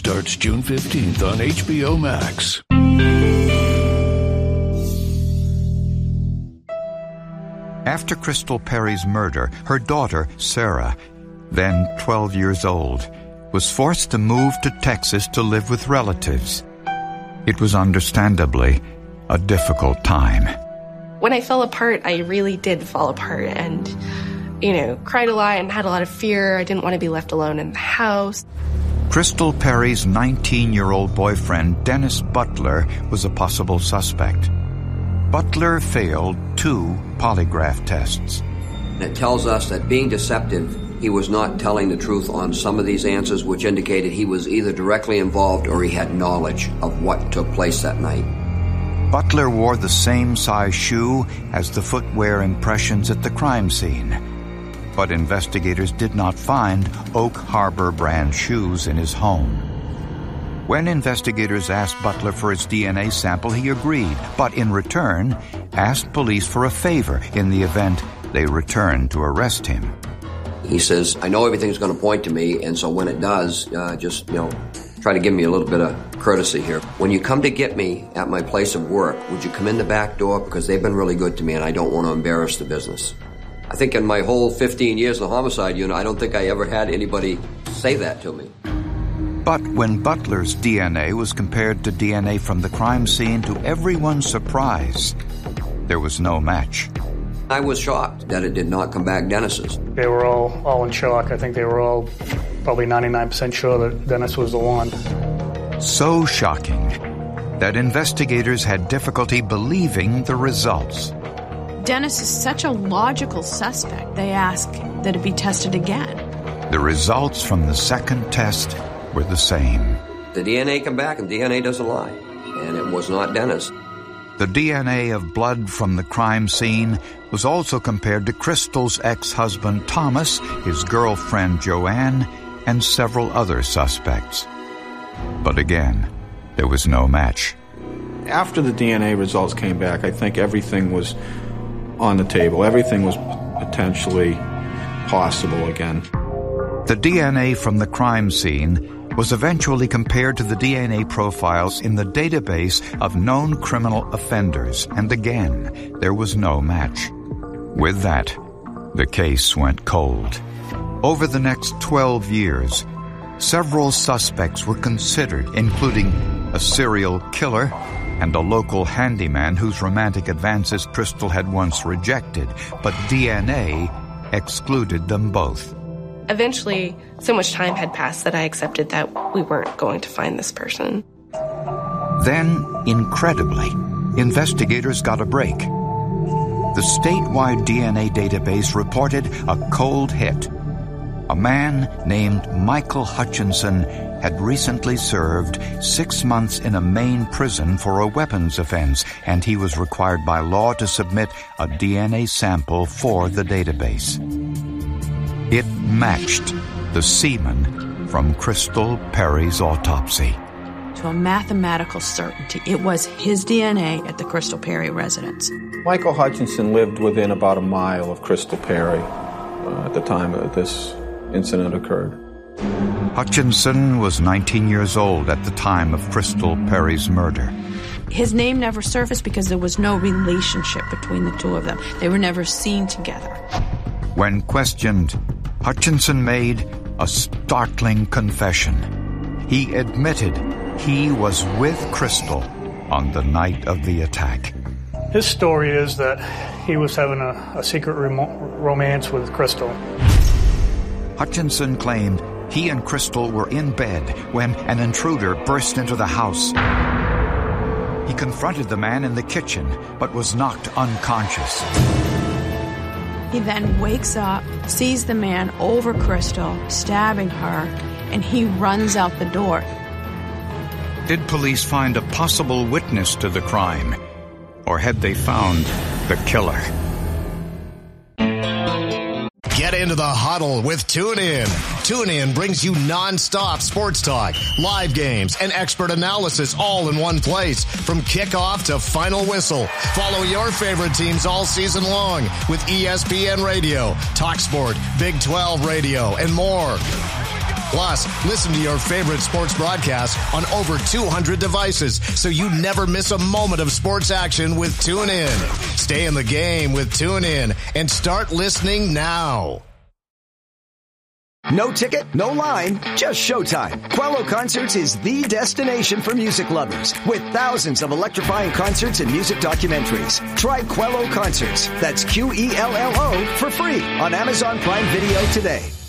Starts June 15th on HBO Max. After Crystal Perry's murder, her daughter, Sarah, then 12 years old, was forced to move to Texas to live with relatives. It was understandably a difficult time. When I fell apart, I really did fall apart and, cried a lot and had a lot of fear. I didn't want to be left alone in the house. Crystal Perry's 19-year-old boyfriend, Dennis Butler, was a possible suspect. Butler failed 2 polygraph tests. It tells us that being deceptive, he was not telling the truth on some of these answers, which indicated he was either directly involved or he had knowledge of what took place that night. Butler wore the same size shoe as the footwear impressions at the crime scene. But investigators did not find Oak Harbor brand shoes in his home. When investigators asked Butler for his DNA sample, he agreed, but in return asked police for a favor in the event they returned to arrest him. He says, I know everything's going to point to me, and so when it does, just try to give me a little bit of courtesy here. When you come to get me at my place of work, would you come in the back door? Because they've been really good to me, and I don't want to embarrass the business. I think in my whole 15 years in the homicide unit, I don't think I ever had anybody say that to me. But when Butler's DNA was compared to DNA from the crime scene, to everyone's surprise, there was no match. I was shocked that it did not come back Dennis's. They were all in shock. I think they were all probably 99% sure that Dennis was the one. So shocking that investigators had difficulty believing the results. Dennis is such a logical suspect, they asked that it be tested again. The results from the second test were the same. The DNA come back, and DNA doesn't lie. And it was not Dennis. The DNA of blood from the crime scene was also compared to Crystal's ex-husband Thomas, his girlfriend Joanne, and several other suspects. But again, there was no match. After the DNA results came back, I think everything was on the table. Everything was potentially possible again. The DNA from the crime scene was eventually compared to the DNA profiles in the database of known criminal offenders, and again, there was no match. With that, the case went cold. Over the next 12 years, several suspects were considered, including a serial killer and a local handyman whose romantic advances Crystal had once rejected, but DNA excluded them both. Eventually, so much time had passed that I accepted that we weren't going to find this person. Then, incredibly, investigators got a break. The statewide DNA database reported a cold hit. A man named Michael Hutchinson had recently served 6 months in a Maine prison for a weapons offense, and he was required by law to submit a DNA sample for the database. It matched the semen from Crystal Perry's autopsy. To a mathematical certainty, it was his DNA at the Crystal Perry residence. Michael Hutchinson lived within about a mile of Crystal Perry at the time that this incident occurred. Hutchinson was 19 years old at the time of Crystal Perry's murder. His name never surfaced because there was no relationship between the two of them. They were never seen together. When questioned, Hutchinson made a startling confession. He admitted he was with Crystal on the night of the attack. His story is that he was having a secret romance with Crystal. Hutchinson claimed he and Crystal were in bed when an intruder burst into the house. He confronted the man in the kitchen, but was knocked unconscious. He then wakes up, sees the man over Crystal, stabbing her, and he runs out the door. Did police find a possible witness to the crime, or had they found the killer? Get into the huddle with TuneIn. TuneIn brings you non-stop sports talk, live games, and expert analysis all in one place. From kickoff to final whistle. Follow your favorite teams all season long with ESPN Radio, TalkSport, Big 12 Radio, and more. Plus, listen to your favorite sports broadcast on over 200 devices so you never miss a moment of sports action with TuneIn. Stay in the game with TuneIn and start listening now. No ticket, no line, just showtime. Quello Concerts is the destination for music lovers with thousands of electrifying concerts and music documentaries. Try Quello Concerts, that's Quello, for free on Amazon Prime Video today.